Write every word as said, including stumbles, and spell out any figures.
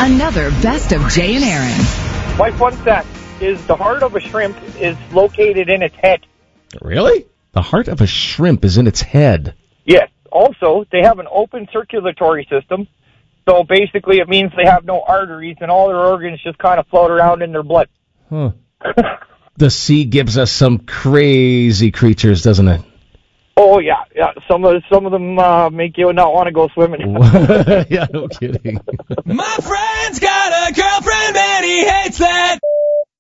Another Best of Jay and Aaron. My fun fact is the heart of a shrimp is located in its head. Really? The heart of a shrimp is in its head. Yes. Also, they have an open circulatory system. So basically it means they have no arteries and all their organs just kind of float around in their blood. Huh. The sea gives us some crazy creatures, doesn't it? Oh, yeah. yeah. Some of some of them uh, make you not want to go swimming. Yeah, no kidding. My friend's got a girlfriend and he hates that.